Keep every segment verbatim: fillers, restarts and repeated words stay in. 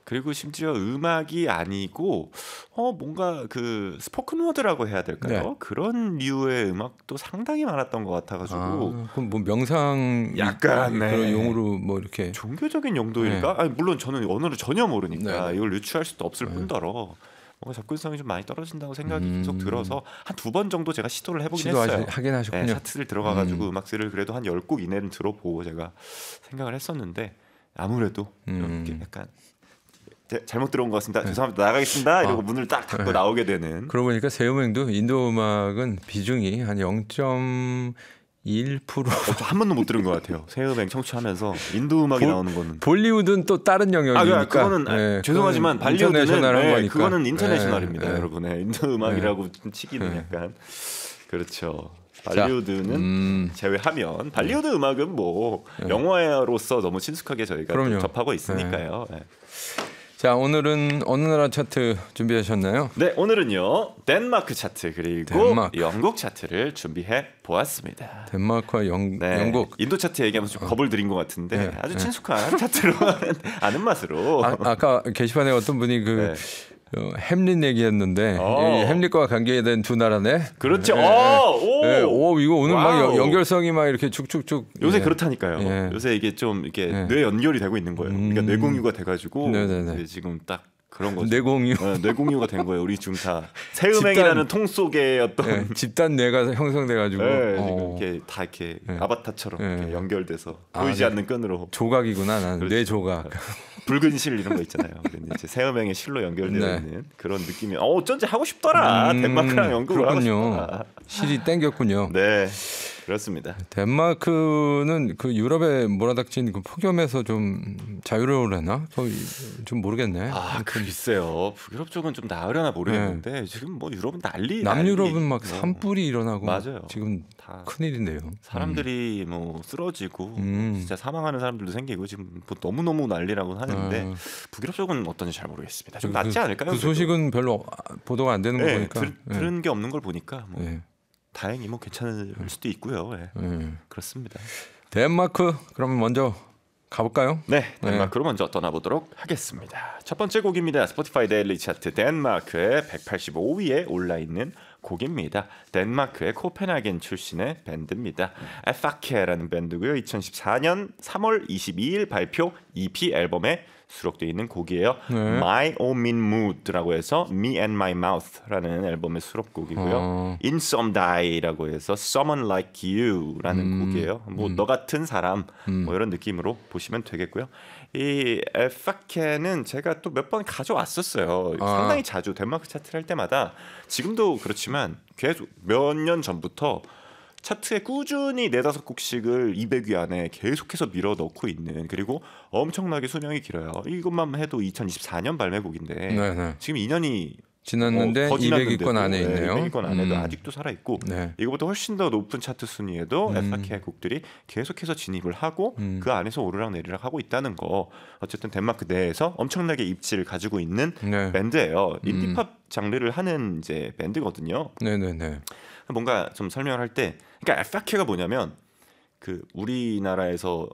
그리고 심지어 음악이 아니고 어 뭔가 그 스포큰 워드라고 해야 될까요? 네. 그런 류의 음악도 상당히 많았던 것 같아가지고 아, 그럼 뭐 명상 약간 네. 그런 용어로 뭐 이렇게 종교적인 용도일까? 네. 아니, 물론 저는 언어를 전혀 모르니까 네. 이걸 유추할 수도 없을 네. 뿐더러 뭔가 접근성이 좀 많이 떨어진다고 생각이 음. 계속 들어서 한 두 번 정도 제가 시도를 해보긴 했어요. 하긴 하셨군요. 네, 차트를 들어가가지고 음. 음악들을 그래도 한 열 곡 이내는 들어보고 제가 생각을 했었는데 아무래도 음. 이렇게 약간 잘못 들어온 것 같습니다. 네. 죄송합니다. 나가겠습니다. 이러고 아. 문을 딱 닫고 네. 나오게 되는. 그러고 보니까 세우맹도 인도 음악은 비중이 한 영 점 일 퍼센트 어, 한 번도 못 들은 것 같아요. 세음행 청취하면서 인도 음악이 볼, 나오는 거는 볼리우드는 또 다른 영역이니까. 아, 그거는 네, 죄송하지만 발리우드는 네, 그거는 인터내셔널입니다, 네, 여러분. 네, 인도 음악이라고 네. 치기는 네. 약간 그렇죠. 발리우드는 음. 제외하면 발리우드 네. 음악은 뭐 네. 영어로서 너무 친숙하게 저희가 접하고 있으니까요. 네. 네. 자, 오늘은 어느 나라 차트 준비하셨나요? 네, 오늘은요 덴마크 차트 그리고 덴마크. 영국 차트를 준비해 보았습니다. 덴마크와 영, 네, 영국 인도 차트 얘기하면서 좀 겁을 들인 것 같은데 네. 아주 친숙한 네. 차트로 아는 맛으로 아, 아까 게시판에 어떤 분이 그 네. 어, 햄릿 얘기했는데 이 햄릿과 관계된 두 나라네. 그렇죠. 네, 오, 네, 오, 이거 오늘 와우. 막 연결성이 막 이렇게 쭉쭉쭉. 요새 네. 그렇다니까요. 네. 요새 이게 좀 이렇게 네. 뇌 연결이 되고 있는 거예요. 그러니까 음. 뇌공유가 돼가지고 이제 지금 딱 그런 거죠. 뇌공유. 네, 뇌공유가 된 거예요. 우리 지금 다 새음행이라는 통 속에 어떤 네, 집단 뇌가 형성돼가지고 네, 지금 이렇게 다 이렇게 네. 아바타처럼 네. 이렇게 연결돼서 보이지 아, 않는 끈으로. 조각이구나, 나는 그렇죠. 뇌 조각. 붉은 실 이런 거 있잖아요. 이제 새음행의 실로 연결되어 네. 있는 그런 느낌이. 어, 어쩐지 하고 싶더라. 음, 덴마크랑 영국을 하고 싶더라. 실이 땡겼군요. 네. 그렇습니다. 덴마크는 그 유럽에 몰아닥친 그 폭염에서 좀 자유로우려나? 좀 모르겠네. 아, 글쎄요. 북유럽 쪽은 좀 나으려나 모르겠는데 네. 지금 뭐 유럽은 난리. 남유럽은 난리. 막 산불이 일어나고 맞아요. 지금 다 큰일인데요. 사람들이 음. 뭐 쓰러지고 음. 진짜 사망하는 사람들도 생기고 지금 뭐 너무 너무 난리라고 하는데 아. 북유럽 쪽은 어떤지 잘 모르겠습니다. 좀 그, 낫지 않을까요? 그 소식은 별로 보도가 안 되는 거 네, 보니까 들, 네. 들은 게 없는 걸 보니까 뭐. 네. 다행히 뭐 괜찮을 네. 수도 있고요. 네. 네. 그렇습니다. 덴마크 그럼 먼저 가볼까요? 네, 덴마크로 네. 먼저 떠나보도록 하겠습니다. 첫 번째 곡입니다. 스포티파이 데일리 차트 덴마크의 백팔십오 위에 올라있는 곡입니다. 덴마크의 코펜하겐 출신의 밴드입니다. 에파케라는 밴드고요. 이천십사 년 삼월 이십이일 발표 이피 앨범에 수록되어 있는 곡이에요. 네. My Own Mean Mood라고 해서 Me and My Mouth라는 앨범의 수록곡이고요. 어. In Some Die라고 해서 Someone Like You라는 음. 곡이에요. 뭐 너 음. 같은 사람 음. 뭐 이런 느낌으로 보시면 되겠고요. 이 에파케는 제가 또 몇 번 가져왔었어요. 아. 상당히 자주 덴마크 차트를 할 때마다 지금도 그렇지만 계속 몇 년 전부터 차트에 꾸준히 네다섯 곡씩을 이백 위 안에 계속해서 밀어넣고 있는 그리고 엄청나게 수명이 길어요. 이것만 해도 이천이십사 년 발매곡인데 네네. 지금 이 년이 지났는데 어, 이백 위권 안에 있네요. 이백 위권 안에도 음. 아직도 살아있고 네. 이거보다 훨씬 더 높은 차트 순위에도 음. 에파케 곡들이 계속해서 진입을 하고 음. 그 안에서 오르락내리락 하고 있다는 거. 어쨌든 덴마크 내에서 엄청나게 입지를 가지고 있는 네. 밴드예요. 인디팝 음. 장르를 하는 이제 밴드거든요. 네네네. 뭔가 좀 설명을 할 때 그러니까 에파케가 뭐냐면 그 우리나라에서는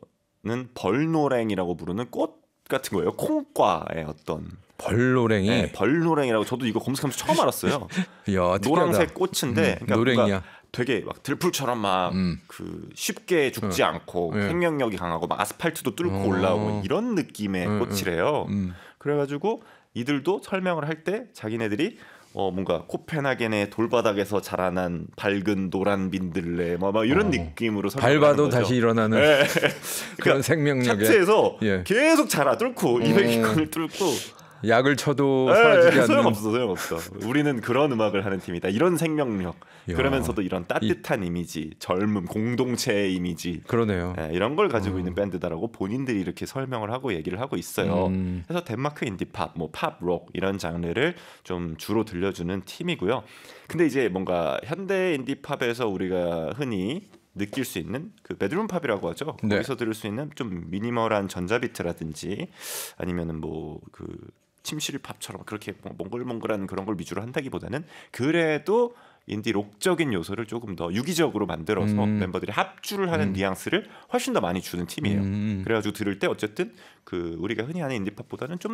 벌노랭이라고 부르는 꽃 같은 거예요. 콩과의 어떤 벌노랭이 네, 벌노랭이라고 저도 이거 검색하면서 처음 알았어요. 야, 노란색 꽃인데 음, 그러니까 노랭이야. 되게 막 들풀처럼 막 그 음. 쉽게 죽지 어. 않고 네. 생명력이 강하고 막 아스팔트도 뚫고 어. 올라오고 이런 느낌의 음, 꽃이래요. 음. 그래가지고 이들도 설명을 할 때 자기네들이 어 뭔가 코펜하겐의 돌바닥에서 자라난 밝은 노란 민들레 뭐, 뭐 이런 어. 느낌으로 밟아도 다시 일어나는 네. 그런 그러니까 생명력에 차트에서 예. 계속 자라 뚫고 이백 위권을 뚫고 약을 쳐도 사라지지 않는 소용없어 소용없어. 우리는 그런 음악을 하는 팀이다. 이런 생명력 야. 그러면서도 이런 따뜻한 이... 이미지, 젊음, 공동체의 이미지 그러네요. 네, 이런 걸 가지고 어. 있는 밴드다라고 본인들이 이렇게 설명을 하고 얘기를 하고 있어요. 음. 그래서 덴마크 인디팝, 뭐 팝, 록 이런 장르를 좀 주로 들려주는 팀이고요. 근데 이제 뭔가 현대 인디팝에서 우리가 흔히 느낄 수 있는 그 베드룸 팝이라고 하죠. 네. 거기서 들을 수 있는 좀 미니멀한 전자비트라든지 아니면은 뭐 그 침실 팝처럼 그렇게 몽글몽글한 그런 걸 위주로 한다기보다는 그래도 인디 록적인 요소를 조금 더 유기적으로 만들어서 음. 멤버들이 합주를 하는 음. 뉘앙스를 훨씬 더 많이 주는 팀이에요. 음. 그래가지고 들을 때 어쨌든 그 우리가 흔히 하는 인디팝보다는 좀